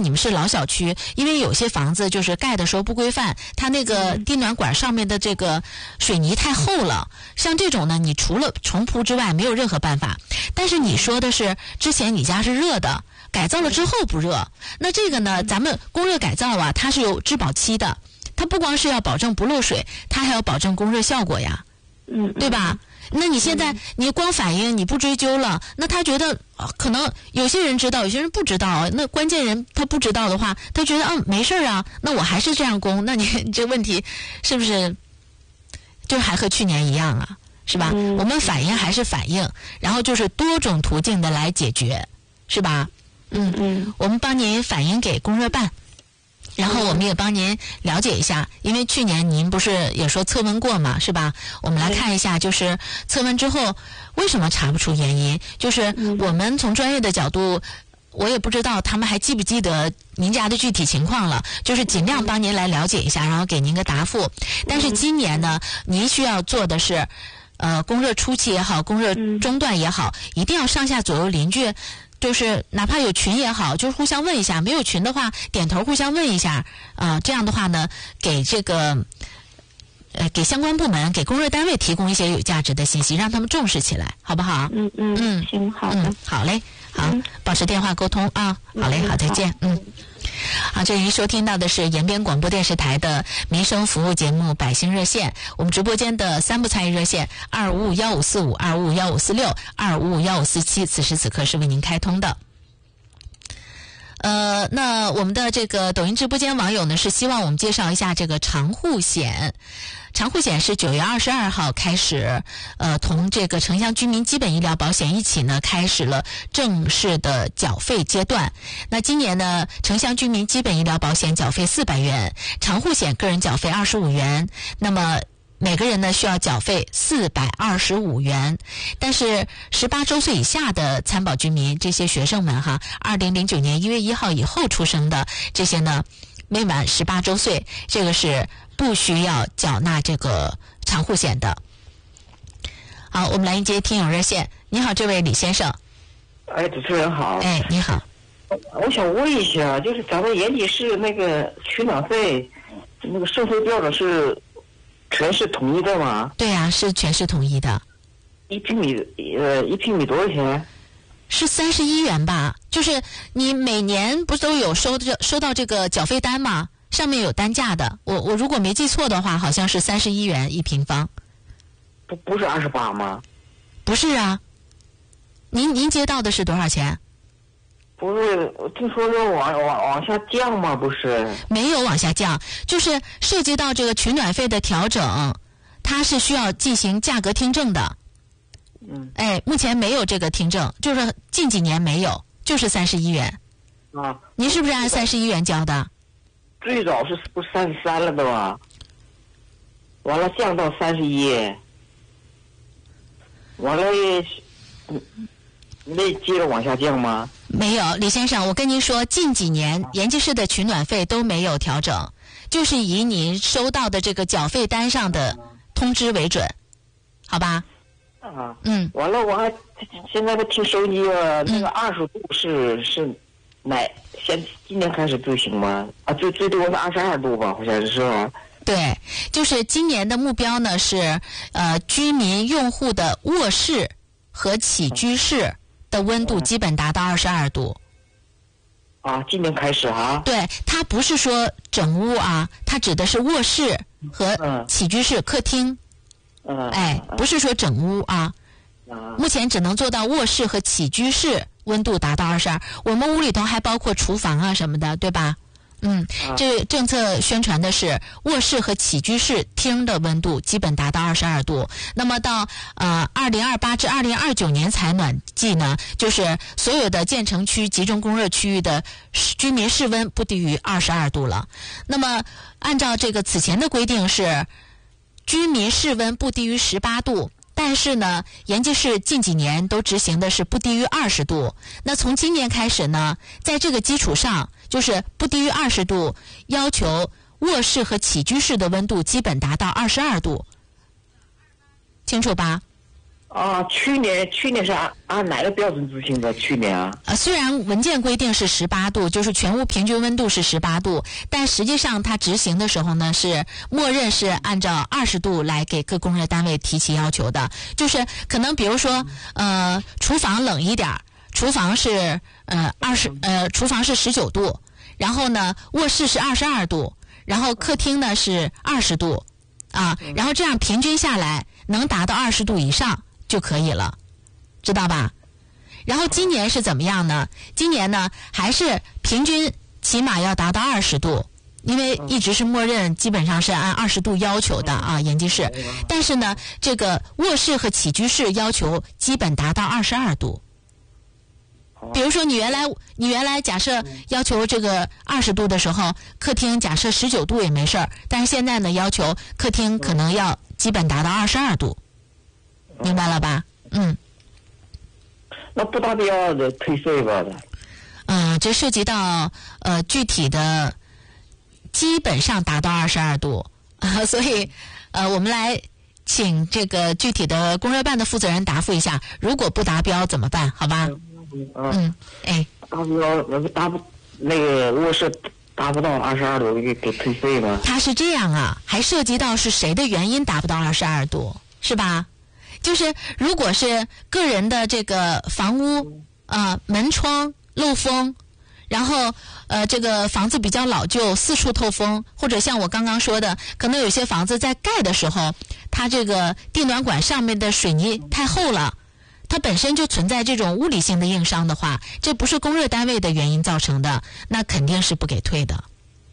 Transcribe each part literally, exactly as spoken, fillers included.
你们是老小区，因为有些房子就是盖的时候不规范，它那个地暖管上面的这个水泥太厚了，像这种呢，你除了重铺之外没有任何办法。但是你说的是之前你家是热的，改造了之后不热，那这个呢，咱们供热改造啊，它是有质保期的，它不光是要保证不漏水，它还要保证供热效果呀， 嗯， 对吧？那你现在你光反映你不追究了，那他觉得、呃、可能有些人知道，有些人不知道。那关键人他不知道的话，他觉得嗯没事啊，那我还是这样供，那你这问题是不是就还和去年一样啊？是吧？ 嗯、 我们反映还是反映，然后就是多种途径的来解决，是吧？嗯嗯， 我们帮您反映给供热办。然后我们也帮您了解一下，因为去年您不是也说测温过嘛，是吧？我们来看一下，就是测温之后为什么查不出原因？就是我们从专业的角度，我也不知道他们还记不记得您家的具体情况了，就是尽量帮您来了解一下，然后给您个答复。但是今年呢，您需要做的是，呃，供热初期也好，供热中段也好，一定要上下左右邻居。就是哪怕有群也好，就是互相问一下，没有群的话点头互相问一下啊、呃，这样的话呢，给这个呃给相关部门、给供热单位提供一些有价值的信息，让他们重视起来，好不好？ 嗯嗯嗯， 行，好的， 嗯，好嘞，好，嗯、保持电话沟通啊，好嘞，好，再见，嗯。好，这里收听到的是延边广播电视台的民生服务节目《百姓热线》，我们直播间的三部参与热线二五五幺五四五、二五五幺五四六、二五五幺五四七，此时此刻是为您开通的。呃，那我们的这个抖音直播间网友呢，是希望我们介绍一下这个长户险。长户险是九月二十二号开始，呃，同这个城乡居民基本医疗保险一起呢，开始了正式的缴费阶段。那今年呢，城乡居民基本医疗保险缴费四百元，长户险个人缴费二十五元。那么每个人呢需要缴费四百二十五元，但是十八周岁以下的参保居民，这些学生们哈，二零零九年一月一号以后出生的这些呢，未满十八周岁，这个是不需要缴纳这个长户险的。好，我们来迎接听友热线。你好，这位李先生。 哎，主持人好。 哎，你好。 我想问一下，就是咱们延吉市那个取暖费，那个收费标准是全市统一的吗？ 对呀、啊，是全市统一的。 一平米呃，一平米多少钱？ 是三十一元吧？就是你每年不都有收这收到这个缴费单吗？上面有单价的。我我如果没记错的话，好像是三十一元一平方。 不不是二十八吗？ 不是啊。您您接到的是多少钱？ 不是，我听说要往往往下降吗？不是， 没有往下降，就是涉及到这个取暖费的调整，它是需要进行价格听证的。 嗯， 哎，目前没有这个听证，就是近几年没有，就是三十一元。 啊， 您是不是按三十一元交的？ 最早是不是三十三了的吧？完了降到三十一，完了，嗯。没接着往下降吗？ 没有，李先生，我跟您说，近几年延吉市的取暖费都没有调整，就是以您收到的这个缴费单上的通知为准，好吧？ 啊， 嗯， 完了，我还现在在听收音啊，那个二十度是是哪？现今年开始执行吗？啊，最最多是二十二度吧，好像是吧？ 对，就是今年的目标呢是呃居民用户的卧室和起居室的温度基本达到二十二度。 啊，今年开始啊？ 对，它不是说整屋啊，它指的是卧室和起居室、客厅。 嗯。 哎，不是说整屋啊。 啊。 目前只能做到卧室和起居室温度达到二十二。我们屋里头还包括厨房啊什么的，对吧？嗯，这政策宣传的是卧室和起居室厅的温度基本达到二十二度。那么到呃二零二八至二零二九年采暖季呢，就是所有的建成区集中供热区域的居民室温不低于二十二度了。那么按照这个此前的规定是居民室温不低于十八度。但是呢，延吉市近几年都执行的是不低于二十度。那从今年开始呢，在这个基础上，就是不低于二十度，要求卧室和起居室的温度基本达到二十二度，清楚吧？ 啊，去年去年是按按哪个标准执行的？去年啊？ 呃，虽然文件规定是十八度，就是全屋平均温度是十八度，但实际上它执行的时候呢，是默认是按照二十度来给各供热单位提起要求的。就是可能比如说，呃，厨房冷一点，厨房是呃二十呃厨房是十九度，然后呢卧室是二十二度，然后客厅呢是二十度，啊，然后这样平均下来能达到二十度以上就可以了，知道吧？然后今年是怎么样呢？今年呢还是平均起码要达到二十度，因为一直是默认基本上是按二十度要求的啊，严居室。但是呢，这个卧室和起居室要求基本达到二十二度。比如说你原来你原来假设要求这个二十度的时候，客厅假设十九度也没事儿，但是现在呢要求客厅可能要基本达到二十二度，明白了吧？嗯。 那不达标的退税吧的。 嗯、呃，这涉及到呃具体的，基本上达到二十二度啊，所以呃我们来请这个具体的供热办的负责人答复一下，如果不达标怎么办？好吧？ 嗯， 嗯，哎， 达不标那个达不那个卧室达不到二十二度给给退税吗？ 它是这样啊，还涉及到是谁的原因达不到二十二度，是吧？就是如果是个人的这个房屋啊、呃、门窗漏风，然后呃这个房子比较老旧，四处透风，或者像我刚刚说的，可能有些房子在盖的时候，它这个地暖管上面的水泥太厚了，它本身就存在这种物理性的硬伤的话，这不是供热单位的原因造成的，那肯定是不给退的。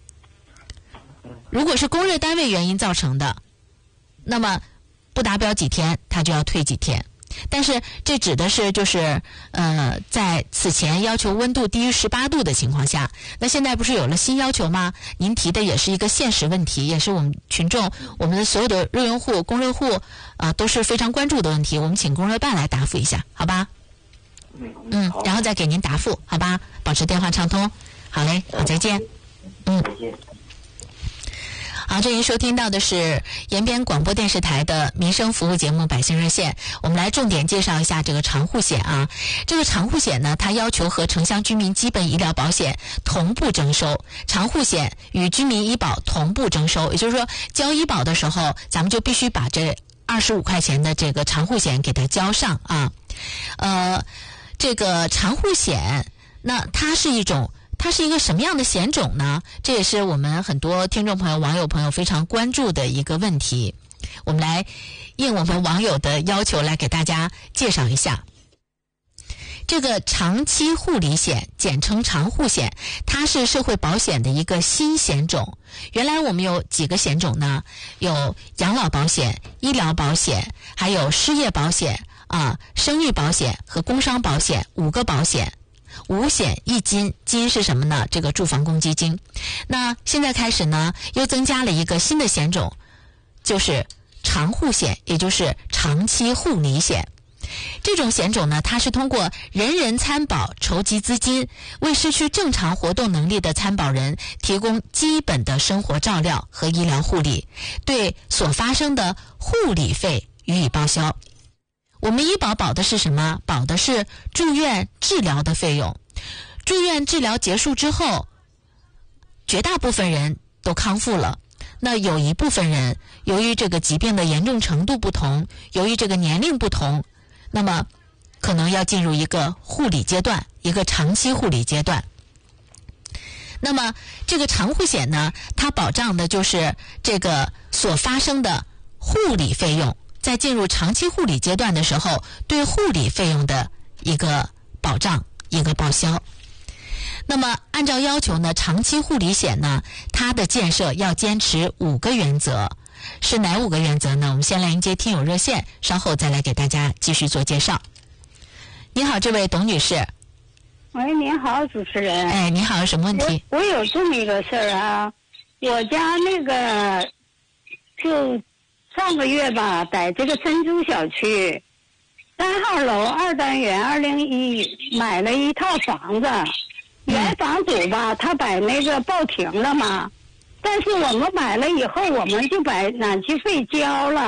如果是供热单位原因造成的，那么不达标几天，他就要退几天。但是这指的是就是呃，在此前要求温度低于十八度的情况下，那现在不是有了新要求吗？您提的也是一个现实问题，也是我们群众、我们的所有的热用户、供热户啊、呃、都是非常关注的问题。我们请供热办来答复一下，好吧？嗯，然后再给您答复，好吧？保持电话畅通。好嘞，好，再见。嗯。 再见。 好，这您收听到的是延边广播电视台的民生服务节目《百姓热线》，我们来重点介绍一下这个长户险啊。这个长户险呢，它要求和城乡居民基本医疗保险同步征收，长户险与居民医保同步征收，也就是说，交医保的时候，咱们就必须把这二十五块钱的这个长户险给它交上啊。呃，这个长户险，那它是一种。它是一个什么样的险种呢？这也是我们很多听众朋友、网友朋友非常关注的一个问题。我们来应我们网友的要求来给大家介绍一下。这个长期护理险，简称长户险，它是社会保险的一个新险种。原来我们有几个险种呢？有养老保险、医疗保险，还有失业保险啊、生育保险和工伤保险，五个保险。五险一金，金是什么呢？这个住房公积金。那现在开始呢，又增加了一个新的险种，就是长户险，也就是长期护理险。这种险种呢，它是通过人人参保筹集资金，为失去正常活动能力的参保人提供基本的生活照料和医疗护理，对所发生的护理费予以报销。我们医保保的是什么？保的是住院治疗的费用。住院治疗结束之后，绝大部分人都康复了。那有一部分人由于这个疾病的严重程度不同，由于这个年龄不同，那么可能要进入一个护理阶段，一个长期护理阶段。那么这个长户险呢，它保障的就是这个所发生的护理费用，在进入长期护理阶段的时候，对护理费用的一个保障，一个报销。那么按照要求呢，长期护理险呢，它的建设要坚持五个原则，是哪五个原则呢？我们先来迎接听友热线，稍后再来给大家继续做介绍。你好，这位董女士。 喂，您好，主持人。 哎，你好，有什么问题？ 我我有这么一个事儿啊，我家那个就上个月吧，在这个珍珠小区三号楼二单元二零一买了一套房子，原房主吧，他把那个报停了嘛，但是我们买了以后，我们就把暖气费交了，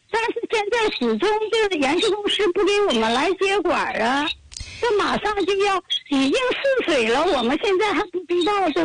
但是现在始终这个燃气公司不给我们来接管啊，这马上就要已经试水了，我们现在还不知道这